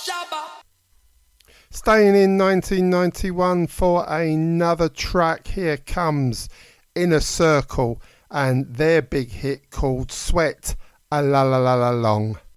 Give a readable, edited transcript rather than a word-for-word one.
Staying in 1991 for another track, here comes Inner Circle and their big hit called Sweat a La La La La Long.